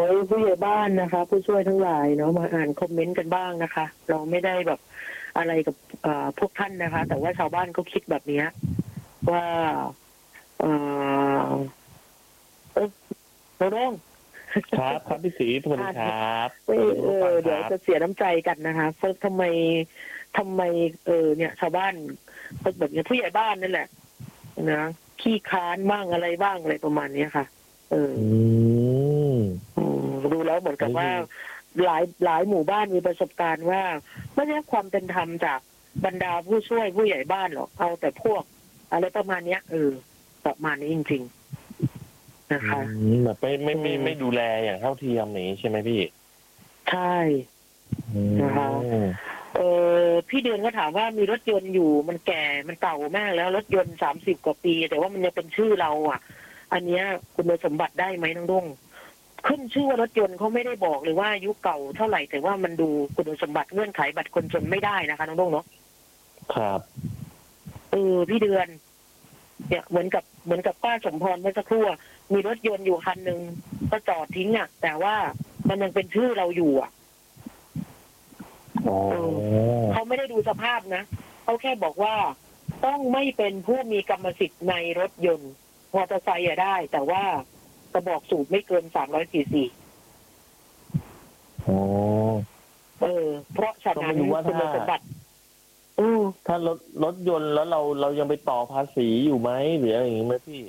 ผู้ใหญ่บ้านนะคะผู้ช่วยทั้งหลายเนาะมาอ่านคอมเมนต์กันบ้างนะคะ เราไม่ได้แบบอะไรกับพวกท่านนะคะ แต่ว่าชาวบ้านก็คิดแบบนี้ว่าเออเราต้องครับพี่ศรีสวัสดีครับเดี๋ยวจะเสียน้ำใจกันนะคะเพราะทำไมเนี่ยชาวบ้านแบบนี้ผู้ใหญ่บ้านนั่นแหละนะขี้ค้านบ้างอะไรบ้างอะไรประมาณนี้ค่ะดูแล้วเหมือนกับว่าหลายหมู่บ้านมีประสบการณ์ว่าไม่ได้ความเป็นธรรมจากบรรดาผู้ช่วยผู้ใหญ่บ้านหรอกเอาแต่พวกอะไรประมาณเนี้ยประมาณนี้จริงๆนะคะแบบไม่ดูแลอย่างเท่าเทียมนี้ใช่ไหมพี่ใช่นะคะพี่เดือนก็ถามว่ามีรถยนต์อยู่มันแก่มันเก่ามากแล้วรถยนต์30 กว่าปีแต่ว่ามันยังเป็นชื่อเราอ่ะอันเนี้ยคุณสมบัติได้ไหมน้องดงขึ้นชื่อว่ารถยนต์เขาไม่ได้บอกเลยว่าอายุเก่าเท่าไหร่แต่ว่ามันดูคุณสมบัติเงื่อนไขบัตรคนจนไม่ได้นะคะน้องดงเนาะครับพี่เดือนเนี่ยเหมือนกับป้าสมพรเมื่อสักครู่มีรถยนต์อยู่คันหนึ่งก็จอดทิ้งอ่ะแต่ว่ามันยังเป็นชื่อเราอยู่อ่ะเขาไม่ได้ดูสภาพนะเขาแค่บอกว่าต้องไม่เป็นผู้มีกรรมสิทธิ์ในรถยนต์มอเตอร์ไซค์ได้แต่ว่ากระบอกสูบไม่เกิน300 cc เพราะฉะนั้นคุณสมบัติถ้ารถยนต์แล้วเรายังไปต่อภาษีอยู่ไหมหรืออะไรอย่างนี้ไหมพี่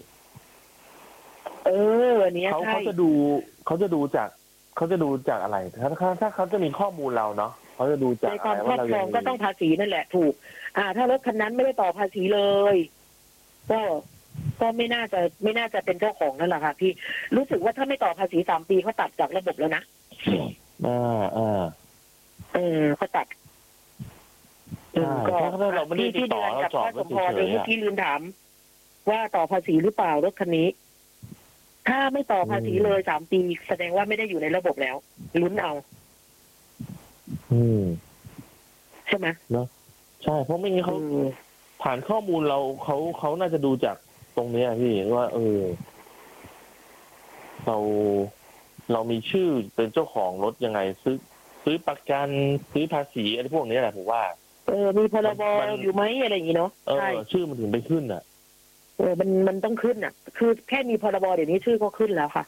อันนี้เขาจะดูจากอะไรถ้าเขาจะมีข้อมูลเราเนาะเขาจะดูจากในความครอบครองก็ต้องภาษีนั่นแหละถูกถ้ารถคันนั้นไม่ได้ต่อภาษีเลยก็ไม่น่าจะเป็นเจ้าของนั่นแหละค่ะพี่รู้สึกว่าถ้าไม่ต่อภาษี3 ปีเขาตัดจากระบบแล้วนะเขาตัดก็ถ้าเราไม่ได้ติดต่อเราจอดไว้เฉยๆเมื่อกี้ลืมถามว่าต่อภาษีหรือเปล่ารถคันนี้ถ้าไม่ต่อภาษีเลย3 ปีแสดงว่าไม่ได้อยู่ในระบบแล้วลุ้นเอาใช่ไหมเนาะใช่เพราะไม่งั้นเขาผ่านข้อมูลเขาน่าจะดูจากตรงนี้พี่ว่าเรามีชื่อเป็นเจ้าของรถยังไงซื้อประกันซื้อภาษีอะไรพวกนี้แหละผมว่ามีพรบอยู่ไหมอะไรอย่างนี้เนาะใช่ชื่อมันถึงไปขึ้นมันต้องขึ้นอ่ะคือแค่มีพรบเดี๋ยวนี้ชื่อก็ขึ้นแล้วค่ะ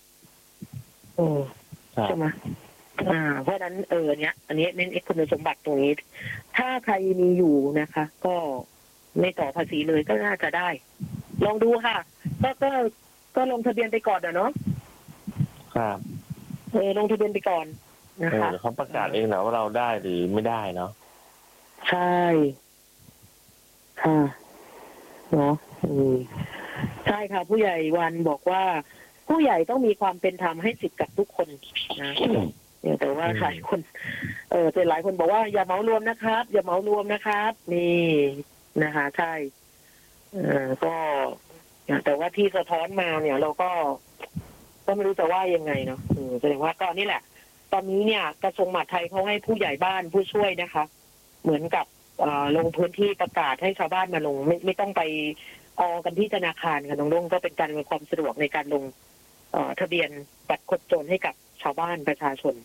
ใช่ไหมเพราะฉะนั้นอันนี้เน้นคุณสมบัติตรงนี้ถ้าใครมีอยู่นะคะก็ไม่ต่อภาษีเลยก็น่าจะได้ลองดูค่ะก็ลงทะเบียนไปก่อนเนาะครับลงทะเบียนไปก่อนนะคะเขาประกาศเองนะว่าเราได้หรือไม่ได้เนาะใช่ค่ะเนาะใช่ค่ะผู้ใหญ่วันบอกว่าผู้ใหญ่ต้องมีความเป็นธรรมให้สิทธิ์กับทุกคนนะแต่ว่าหลายคนแต่หลายคนบอกว่าอย่าเหมารวมนะครับอย่าเหมารวมนะครับนี่นะคะใช่ก็แต่ว่าที่สะท้อนมาเนี่ยเราก็ไม่รู้จะว่ายังไงเนาะแสดงว่าก็นี่แหละตอนนี้เนี่ยกระทรวงมหาดไทยเขาให้ผู้ใหญ่บ้านผู้ช่วยนะคะเหมือนกับลงพื้นที่ประกาศให้ชาวบ้านมาลงไม่ต้องไปกันที่ธนาคารค่ะน้องดงก็เป็นการมีความสะดวกในการลงทะเบียนบัตรคนจนให้กับชาวบ้านประชาชน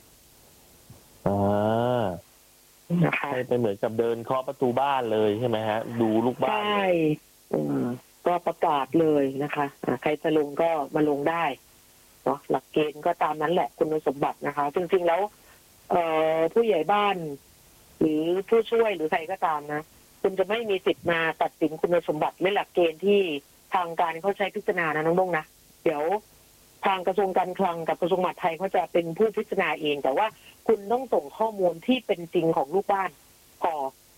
นะคะไปเหมือนกับเดินเคาะประตูบ้านเลยใช่ไหมฮะดูลูกบ้านใช่ก็ประกาศเลยนะคะใครจะลงก็มาลงได้เนาะหลักเกณฑ์ก็ตามนั้นแหละคุณสมบัตินะคะจริงๆแล้วผู้ใหญ่บ้านหรือผู้ช่วยหรือใครก็ตามนะคุณจะไม่มีสิทธิ์มาตัดสินคุณสมบัติและหลักเกณฑ์ที่ทางการเขาใช้พิจารณานะน้องดงนะเดี๋ยวทางกระทรวงการคลังกับกระทรวงมหาดไทยเขาจะเป็นผู้พิจารณาเองแต่ว่าคุณต้องส่งข้อมูลที่เป็นจริงของลูกบ้านก่อ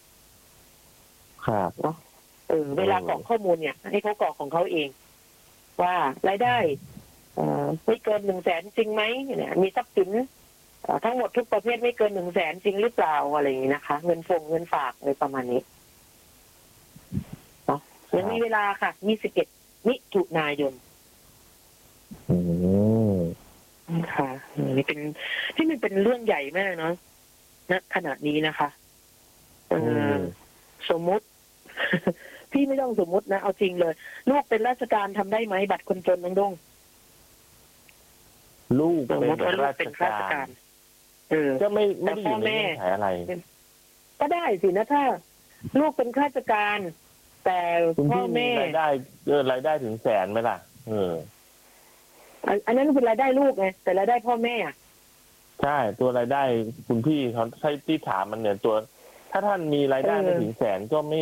ครับเนาะเวลากรอกข้อมูลเนี่ยให้เขากรอกของเขาเองว่ารายได้ไม่เกิน100,000จริงไหมเนี่ยมีทรัพย์สินทั้งหมดทุกประเภทไม่เกิน100,000จริงหรือเปล่าอะไรอย่างนี้นะคะเงินฝากอะไรประมาณนี้เนาะยังมีเวลาค่ะ21 มิถุนายนค่ะนี่มันเป็นเรื่องใหญ่มากเนาะณขณะนี้นะคะสมมุติ พี่ไม่ต้องสมมุตินะเอาจริงเลยลูกเป็นราชการทำได้ไหมบัตรคนจนน้องดงลูกสมเป็มนติว่าลูกเป็นข้าราชการก็ไม่ได้อยู่ในแต่พ่อแม่เงื่อนไขอะไรก็ได้สินะถ้า ลูกเป็นข้าราชการ แต่คุณพ่อพี่มีแม่รายได้รายได้ถึงแสนไหมล่ะอันนั้นเป็นรายได้ลูกไงแต่รายได้พ่อแม่อะใช่ตัวรายได้คุณพี่เขาใช้ที่ถามมันเนี่ยตัว ถ้าท่านมีรายได้ไม่ถึงแสนก็ไม่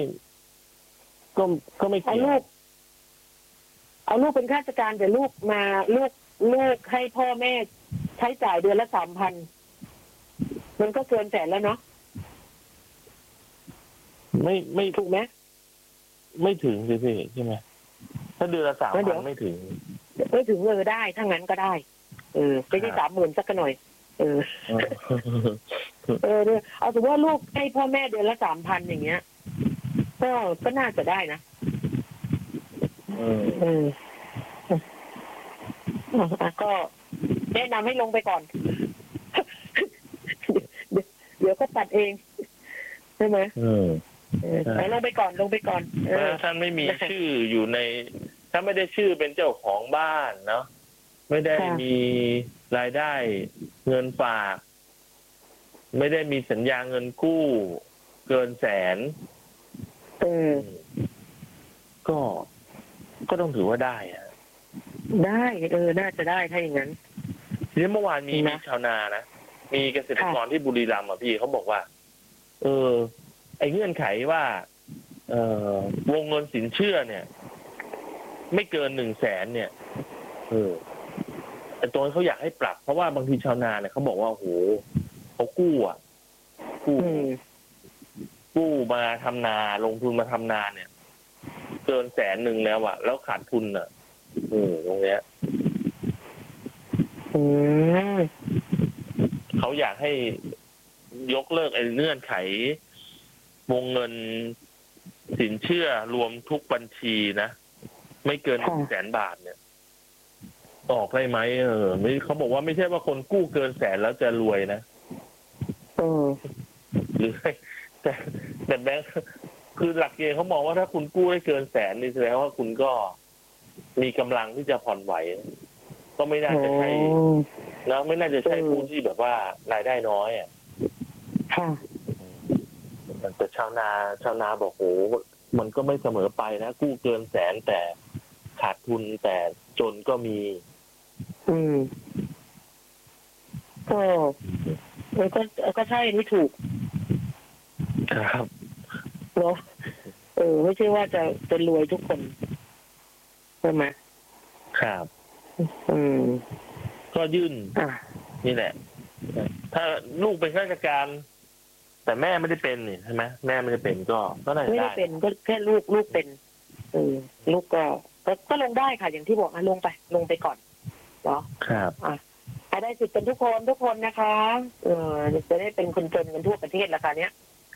เอาเกี่ยวลูกเป็นข้าราชการแต่ลูกให้พ่อแม่ใช้จ่ายเดือนละ3,000มันก็เกินแสนแล้วเนาะไม่ถูกไหมไม่ถึงสิพี่ใช่ไหมถ้าเดือนละ3,000ไม่ถึงไม่ถึงได้ถ้างั้นก็ได้ไม่ใช่30,000สักหน่อยเอาสมมติว่าลูกให้พ่อแม่เดือนละ3,000อย่างเงี้ยก็น่าจะได้นะก็แนะนำให้ลงไปก่อน เดี๋ยวก็ตัดเองใช่ไหมลงไปก่อนถ้าท่านไม่มีชื่ออยู่ในถ้าไม่ได้ชื่อเป็นเจ้าของบ้านเนาะไม่ได้มีรายได้เงินฝากไม่ได้มีสัญญาเงินกู้เกินแสนก็ต้องถือว่าได้อะได้น่าจะได้ถ้าอย่างนั้นทีนี้เมื่อวานมีชาวนานะมีเกษตรกรที่บุรีรัมย์พี่เขาบอกว่าไอ้เงื่อนไขว่าวงเงินสินเชื่อเนี่ยไม่เกิน100,000เนี่ยแต่ตรงนี้เขาอยากให้ปรับเพราะว่าบางทีชาวนาเนี่ยเขาบอกว่าโหเขากู้มาทำนาลงทุนมาทำนาเนี่ยเกิน100,000แล้วอะแล้วขาดทุนอะตรงเนี้ยเขาอยากให้ยกเลิกไอ้เงื่อนไขวงเงินสินเชื่อรวมทุกบัญชีนะไม่เกิน100,000 บาทเนี่ยออกได้ไหมไม่เขาบอกว่าไม่ใช่ว่าคนกู้เกิน100,000แล้วจะรวยนะหรือแต่แบงค์คือหลักเกณฑ์เขามองว่าถ้าคุณกู้ได้เกิน100,000นี่แสดงว่าคุณก็มีกำลังที่จะผ่อนไหวก็ไม่น่าจะใช่แล้วไม่น่าจะใช่ผู้ที่แบบว่ารายได้น้อยอ่ะแต่ชาวนาบอกโหมันก็ไม่เสมอไปนะกู้เกิน100,000แต่ขาดทุนแต่จนก็มีก็ใช่นี่ถูกครับเนาะไม่ใช่ว่าจะรวยทุกคนใช่ไหมครับก็ยื่นนี่แหละถ้าลูกเป็นข้าราชการแต่แม่ไม่ได้เป็นนี่ใช่ไหมแม่ไม่ได้เป็นก็น่าจะได้ไม่ได้เป็นก็แค่ลูกเป็นลูกก็ลงได้ค่ะอย่างที่บอกลงไปก่อนเนาะครับได้สิทธิ์กันทุกคนนะคะจะได้เป็นคนจนกันทั่วประเทศราคาเนี้ย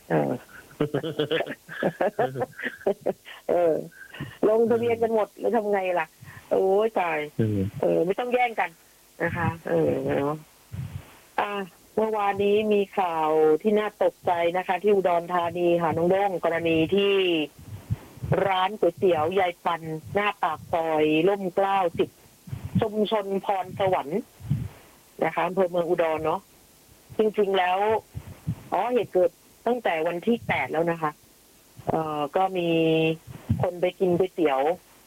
ลงทะเบียนกันหมดแล้วทำไงล่ะโอ้ยตายไม่ต้องแย่งกันนะคะเนาะเมื่อวานนี้มีข่าวที่น่าตกใจนะคะที่อุดรธานีค่ะน้องโด่งกรณีที่ร้านก๋วยเตี๋ยวยายปันหน้าปากซอยร่มเกล้า10ชุมชนพรสวรรค์นะคะอำเภอเมืองอุดรเนาะจริงๆแล้วเหตุเกิดตั้งแต่วันที่8แล้วนะคะก็มีคนไปกินก๋วยเตี๋ยว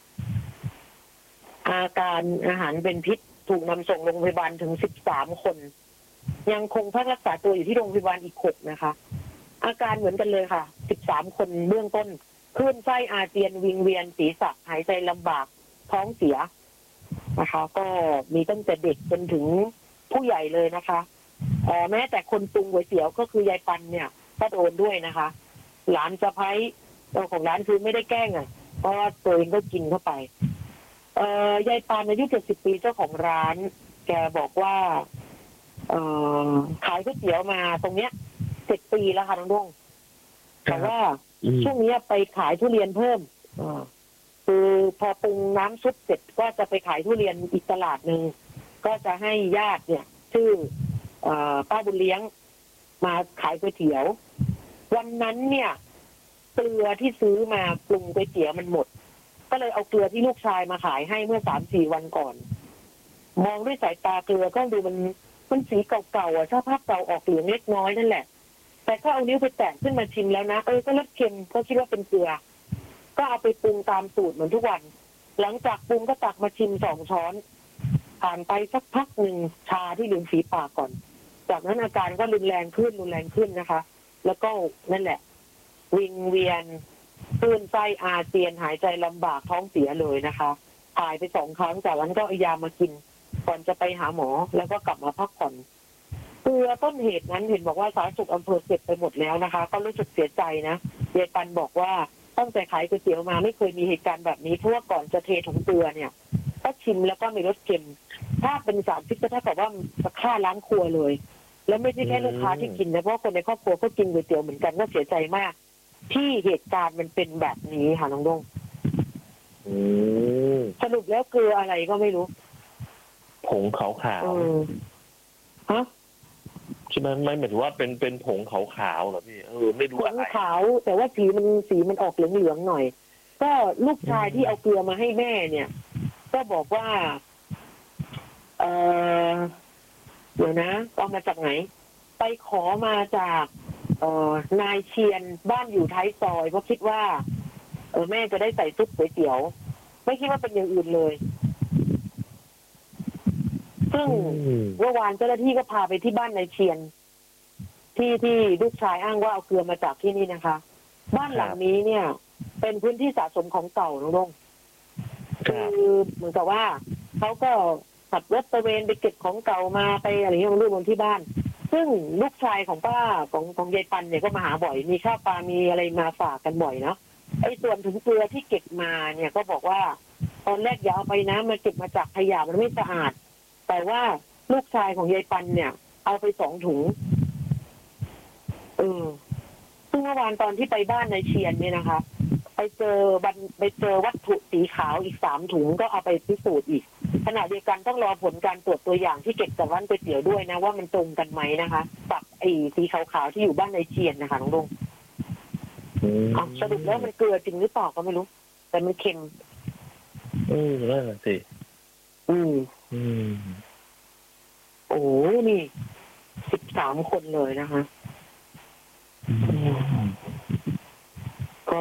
อาหารเป็นพิษถูกนำส่งโรงพยาบาลถึง13 คนยังคงพักรักษาตัวอยู่ที่โรงพยาบาลอีก6นะคะอาการเหมือนกันเลยค่ะ13 คนเบื้องต้นคลื่นไส้อาเจียนวิงเวียนศีรษะหายใจลำบากท้องเสียนะคะก็มีตั้งแต่เด็กจนถึงผู้ใหญ่เลยนะคะแม้แต่คนปรุงก๋วยเตี๋ยวก็คือยายปันเนี่ยก็โดนด้วยนะคะหลานสะใภ้เจ้าของร้านคือไม่ได้แกล้งเพราะว่าตัวเองก็กินเข้าไปยายปันอายุ70 ปีเจ้าของร้านแกบอกว่าขายก๋วยเตี๋ยวมาตรงเนี้ย7 ปีแล้วค่ะน้องด้งแต่ว่าช่วงนี้ไปขายทุเรียนเพิ่มคือพอปรุงน้ำซุปเสร็จก็จะไปขายทุเรียนอีกตลาดนึงก็จะให้ญาติเนี่ยชื่อป้าบุญเลี้ยงมาขายก๋วยเตี๋ยววันนั้นเนี่ยเกลือที่ซื้อมาปรุงก๋วยเตี๋ยวมันหมดก็เลยเอาเกลือที่ลูกชายมาขายให้เมื่อ3-4 วันก่อนมองด้วยสายตาเกลือก็ดูมันสีเก่าๆอ่ะถ้าภาพเก่าออกเหลืองเล็กน้อยนั่นแหละแต่ก็เอานิ้วไปแตะขึ้นมาชิมแล้วนะก็รสเค็มก็คิดว่าเป็นเกลือก็เอาไปปรุงตามสูตรเหมือนทุกวันหลังจากปรุงก็ตักมาชิม2 ช้อนผ่านไปสักพักหนึ่งชาที่ริมฝีปากก่อนจากนั้นอาการก็รุนแรงขึ้นนะคะแล้วก็นั่นแหละวิงเวียนคลื่นไส้อาเจียนหายใจลำบากท้องเสียเลยนะคะถ่ายไป2 ครั้งจากนั้นก็เอายามากินก่อนจะไปหาหมอแล้วก็กลับมาพักผ่อนเกลือต้นเหตุนั้นเห็นบอกว่าสาธารณสุขอำเภอเก็บไปหมดแล้วนะคะก็รู้สึกเสียใจนะยายปันบอกว่าตั้งแต่ขายก๋วยเตี๋ยวมาไม่เคยมีเหตุการณ์แบบนี้เพราะว่าก่อนจะเทถุงเกลือเนี่ยก็ชิมแล้วก็มีรสเค็มถ้าเป็นสารพิษก็เท่ากับว่าจะฆ่าล้างครัวเลยแล้วไม่ใช่แค่ลูกค้าที่กินนะเพราะคนในครอบครัวก็กินก๋วยเตี๋ยวเหมือนกันก็เสียใจมากที่เหตุการณ์มันเป็นแบบนี้ค่ะน้องดงสรุปแล้วคืออะไรก็ไม่รู้ผงขาวฮะใช่ไหมไม่หมายถึงว่าเป็นผงขาวๆเหรอพี่ไม่รู้อะไรผงขาวแต่ว่าสีมันออกเหลืองๆหน่อยก็ลูกชายที่เอาเกลือมาให้แม่เนี่ยก็บอกว่าเดี๋ยวนะเอามาจากไหนไปขอมาจากนายเชียนบ้านอยู่ท้ายซอยเพราะคิดว่าแม่จะได้ใส่ซุปก๋วยเตี๋ยวไม่คิดว่าเป็นอย่างอื่นเลยซึ่งเมื่อวานเจ้าหน้าที่ก็พาไปที่บ้านนายเชียนที่ลูกชายอ้างว่าเอาเกลือมาจากที่นี่นะคะบ้านหลังนี้เนี่ยเป็นพื้นที่สะสมของเก่าน้องลงคือเหมือนกับว่าเขาก็ขับรถตระเวนไปเก็บของเก่ามาไปอะไรอย่างเงี้ยมาดูบนที่บ้านซึ่งลูกชายของป้าของยายปันเนี่ยก็มาหาบ่อยมีข้าวปลามีอะไรมาฝากกันบ่อยเนาะไอ้ส่วนถุงเกลือที่เก็บมาเนี่ยก็บอกว่าตอนแรกอย่าเอาไปนะมาเก็บมาจากขยะมันไม่สะอาดแต่ว่าลูกชายของยายปันเนี่ยเอาไป2 ถุงซึ่งเมื่อวานตอนที่ไปบ้านนายเชียนเนี่ยนะคะไปเจอวัตถุสีขาวอีก3 ถุงก็เอาไปพิสูจน์อีกขณะเดียวกันต้องรอผลการตรวจตัวอย่างที่เก็บจากร้านก๋วยเตี๋ยวด้วยนะว่ามันตรงกันไหมนะคะกับไอ้สีขาวๆที่อยู่บ้านนายเชียนนะคะน้องดงสรุปแล้วมันเกลือจริงหรือเปล่าก็ไม่รู้แต่มันเค็มนั่นแหละสิโอ้นี่13 คนเลยนะคะก็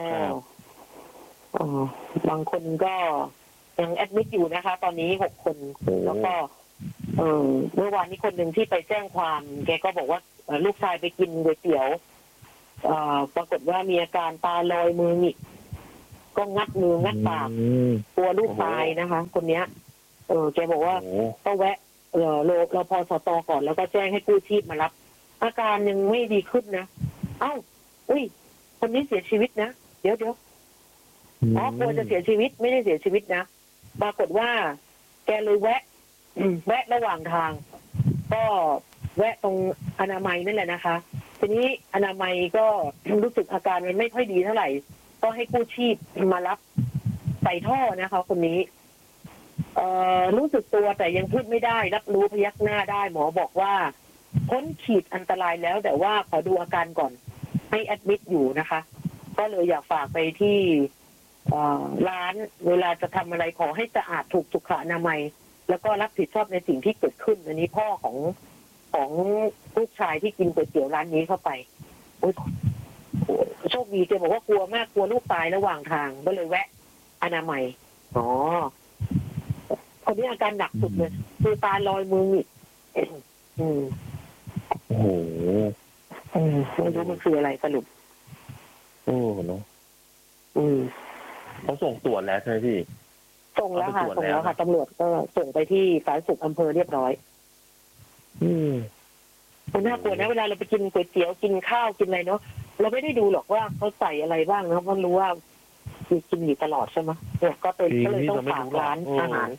บางคนก็ยังแอดมิดอยู่นะคะตอนนี้6 คนแล้วก็เมื่อวานนี้คนหนึ่งที่ไปแจ้งความแกก็บอกว่าลูกชายไปกินก๋วยเตี๋ยวปรากฏว่ามีอาการตาลอยมือหงิกก็งัดมืองัดปากกลัวลูกตายนะคะคนเนี้ยแกบอกว่าก็แวะรพสตก่อนแล้วก็แจ้งให้กู้ชีพมารับอาการยังไม่ดีขึ้นนะคนนี้เสียชีวิตนะเดี๋ยวกลัวจะเสียชีวิตไม่ได้เสียชีวิตนะปรากฏว่าแกเลยแวะระหว่างทางก็แวะตรงอนามัยนั่นแหละนะคะทีนี้อนามัยก็รู้สึกอาการมันไม่ค่อยดีเท่าไหร่ก็ให้กู้ชีพมารับใส่ท่อนะคะคนนี้รู้สึกตัวแต่ยังพูดไม่ได้รับรู้พยักหน้าได้หมอบอกว่าพ้นขีดอันตรายแล้วแต่ว่าขอดูอาการก่อนให้แอดมิดอยู่นะคะก็เลยอยากฝากไปที่ร้านเวลาจะทำอะไรขอให้สะอาดถูกสุขอนามัยแล้วก็รับผิดชอบในสิ่งที่เกิดขึ้นอันนี้พ่อของลูกชายที่กินก๋วยเตี๋ยวร้านนี้เข้าไปโชคดีแกบอกว่ากลัวมากกลัวลูกตายระหว่างทางก็เลยแวะอนามัยคนนี้อาการหนักสุดเลยคือตาลอยมือหงิกโอ้โหไม่รู้มันคืออะไรสรุปเนาะเขาส่งตรวจแล้วใช่ไหมพี่ส่งแล้วค่ะตำรวจก็ส่งไปที่สาธารณสุขอำเภอเรียบร้อยมันน่ากลัวนะเวลาเราไปกินก๋วยเตี๋ยวกินข้าวกินอะไรเนาะเราไม่ได้ดูหรอกว่าเขาใส่อะไรบ้างนะเพราะรู้ว่ากินอยู่ตลอดใช่ไหมเนี่ยก็เลยต้องฝากร้านอาหาร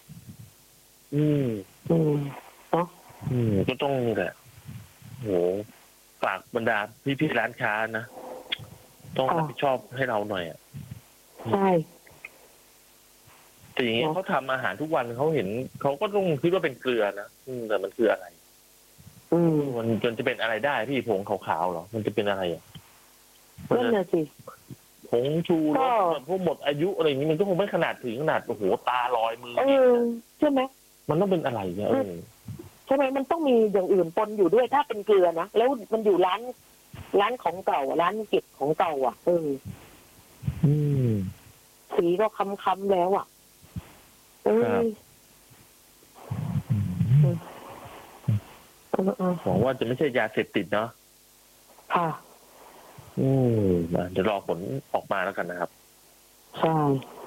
เนาะก็ต้องแหละโหฝากบรรดาพี่ร้านค้านะต้องรับผิดชอบให้เราหน่อยใช่แต่อย่างเงี้ยเขาทำอาหารทุกวันเขาเห็นเขาก็ต้องคิดว่าเป็นเกลือนะแต่มันคืออะไรมันจะเป็นอะไรได้พี่ผงขาวๆหรอมันจะเป็นอะไรนั่นแหละสิผงชูรสพวกหมดอายุอะไรอย่างนี้มันก็คงไม่ขนาดถึงขนาดโอ้โหตาลอยมือใช่ไหมมันต้องเป็นอะไรเนี่ยใช่ไหมมันต้องมีอย่างอื่นปนอยู่ด้วยถ้าเป็นเกลือนะแล้วมันอยู่ร้านของเก่าร้านเก็บของเก่าอ่ะสีก็ค้ำๆแล้วอ่ะหวังว่าจะไม่ใช่ยาเสพติดเนาะค่ะเดี๋ยวรอผลออกมาแล้วกันนะครับใช่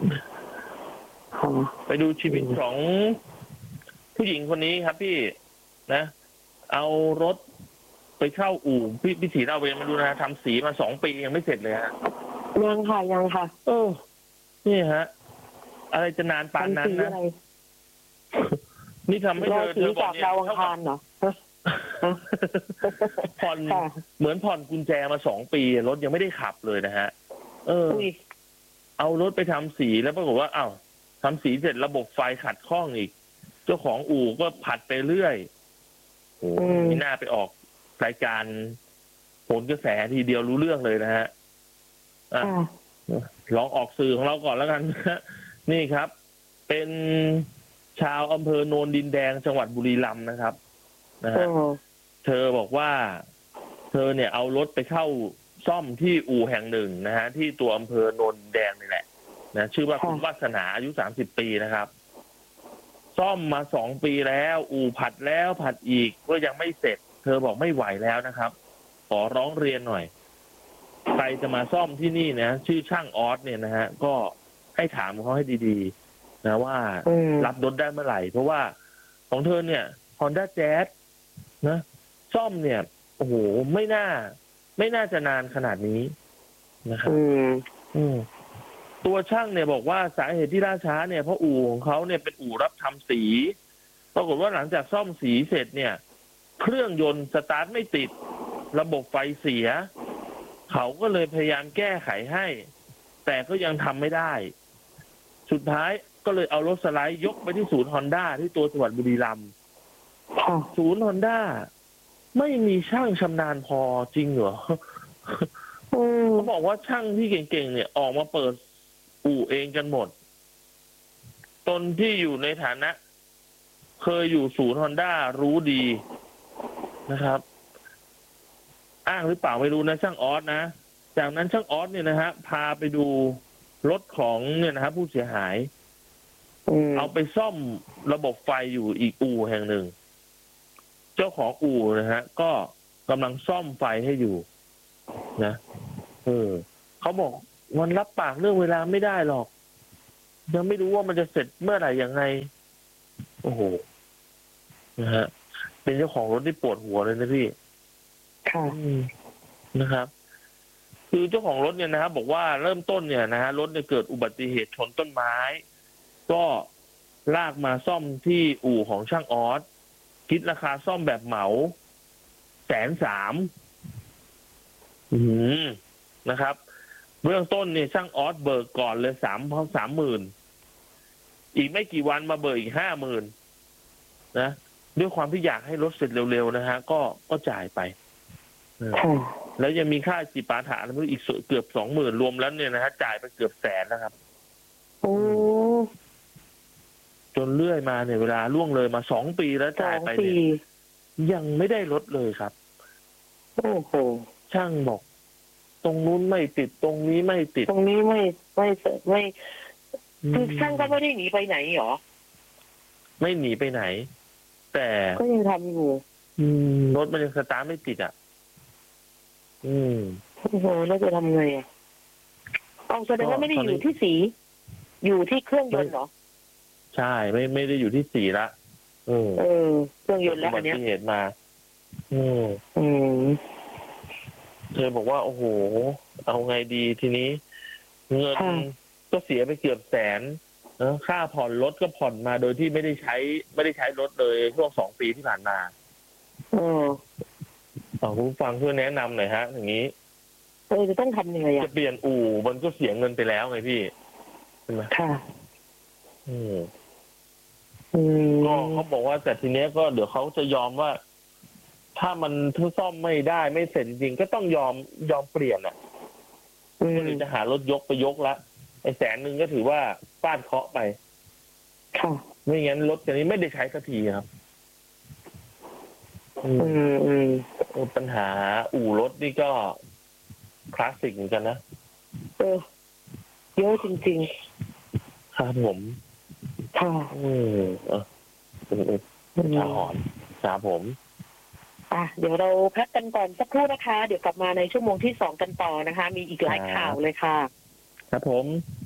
ไปดูชีวิตของผู้หญิงคนนี้ครับพี่นะเอารถไปเข้าอู่พี่ศรีราเวรมาดูนะทำสีมา2 ปียังไม่เสร็จเลยฮะยังค่ะนี่ฮะอะไรจะนานปานนั้นนะนี่ทำให้เธอบอกเนี่ยดาวอังคารเหรอผ่อนเหมือนผ่อนกุญแจมา2 ปีรถยังไม่ได้ขับเลยนะฮะเอารถไปทำสีแล้วปรากฏว่าอ้าวทำสีเสร็จระบบไฟขัดข้องอีกเจ้าของอู่ก็ผัดไปเรื่อยโอ้ไม่น่าไปออกรายการโหนกระแสทีเดียวรู้เรื่องเลยนะฮะลองออกสื่อของเราก่อนแล้วกันนี่ครับเป็นชาวอำเภอโนนดินแดงจังหวัดบุรีรัมย์นะครับนะฮะเธอบอกว่าเธอเนี่ยเอารถไปเข้าซ่อมที่อู่แห่งหนึ่งนะฮะที่ตัวอำเภอโนนดินแดงนี่แหละนะชื่อว่าคุณวาสนาอายุ30 ปีนะครับซ่อมมา2 ปีแล้วอู่ผัดแล้วผัดอีกก็ยังไม่เสร็จเธอบอกไม่ไหวแล้วนะครับขอร้องเรียนหน่อยใครจะมาซ่อมที่นี่นะชื่อช่างออสเนี่ยนะฮะก็ให้ถามเขาให้ดีๆนะว่ารับรถได้เมื่อไหร่เพราะว่าของเธอเนี่ย Honda Jazz นะซ่อมเนี่ยโอ้โหไม่น่าจะนานขนาดนี้นะครับตัวช่างเนี่ยบอกว่าสาเหตุที่ล่าช้าเนี่ยเพราะอู่ของเขาเนี่ยเป็นอู่รับทำสีปรากฏว่าหลังจากซ่อมสีเสร็จเนี่ยเครื่องยนต์สตาร์ทไม่ติดระบบไฟเสียเขาก็เลยพยายามแก้ไขให้แต่ก็ยังทำไม่ได้สุดท้ายก็เลยเอารถสไลด์ยกไปที่ศูนย์ Honda ที่ตัวจังหวัดบุรีรัมย์ศูนย์ Honda ไม่มีช่างชำนาญพอจริงเหรอเขาบอกว่าช่างที่เก่งๆเนี่ยออกมาเปิดอู่เองกันหมดตนที่อยู่ในฐานะเคยอยู่ศูนย์ Honda รู้ดีนะครับอ้างหรือเปล่าไม่รู้นะช่างออสนะจากนั้นช่างออสเนี่ยนะฮะพาไปดูรถของเนี่ยนะครับผู้เสียหายเอาไปซ่อมระบบไฟอยู่อีกอู่แห่งหนึ่งเจ้าของอู่นะฮะก็กำลังซ่อมไฟให้อยู่นะเขาบอกมันรับปากเรื่องเวลาไม่ได้หรอกยังไม่รู้ว่ามันจะเสร็จเมื่อไหร่ยังไงโอ้โหนะฮะเป็นเจ้าของรถที่ปวดหัวเลยนะพี่ค่ะนะครับคือเจ้าของรถเนี่ยนะครับบอกว่าเริ่มต้นเนี่ยนะฮะรถเนี่ยเกิดอุบัติเหตุชนต้นไม้ก็ลากมาซ่อมที่อู่ของช่างออสคิดราคาซ่อมแบบเหมา130,000นะครับเบื้องต้นเนี่ยช่างออสเบิกก่อนเลย30,000อีกไม่กี่วันมาเบิกอีก50,000นะด้วยความที่อยากให้รถเสร็จเร็วๆนะฮะก็จ่ายไปแล้วยังมีค่าจิปาถะแล้วอีกเกือบ20,000รวมแล้วเนี่ยนะฮะจ่ายไปเกือบ100,000นะครับจนเรื่อยมาเนี่ยเวลาล่วงเลยมา2 ปีแล้วจ่ายไปเนี่ยยังไม่ได้ลดเลยครับโอ้โหช่างบอกตรงนู้นไม่ติดตรงนี้ไม่ติดตรงนี้ไม่คือช่างก็ไม่ได้หนีไปไหนหรอไม่หนีไปไหนแต่ก็ยังทำอยู่รถมันยังสตาร์ทไม่ติดอ่ะโอ้โหแล้วจะทำไงอ่ะเอาแสดงว่าไม่ได้อยู่ที่สีอยู่ที่เครื่องยนต์เหรอใช่ไม่ได้อยู่ที่สีละเครื่องยนต์แล้วอันเนี้ยเหตุมาเธอบอกว่าโอ้โหเอาไงดีทีนี้เงินก็เสียไปเกือบ100,000ค่าผ่อนรถก็ผ่อนมาโดยที่ไม่ได้ใช้รถเลยช่วง2 ปีที่ผ่านมาคุณฟังเพื่อแนะนำหน่อยฮะอย่างนี้จะต้องทำยังไงจะเปลี่ยนอู่มันก็เสียเงินไปแล้วไงพี่ใช่ไหมค่ะก็เขาบอกว่าแต่ทีเนี้ยก็เดี๋ยวเขาจะยอมว่าถ้ามันซ่อมไม่ได้ไม่เสร็จจริงก็ต้องยอมเปลี่ยนอ่ะหรือจะหารถยกไปยกละไอ้100,000ก็ถือว่าฟาดเคาะไปค่ะไม่งั้นรถคันนี้ไม่ได้ใช้สักทีครับปัญหาอู่รถนี่ก็คลาสสิกเหมือนกันนะเยอะจริงๆครับผมค่ะชาหอนครับผมเดี๋ยวเราพักกันก่อนสักครู่นะคะเดี๋ยวกลับมาในชั่วโมงที่2กันต่อนะคะมีอีกหลายข่าวเลยค่ะครับผม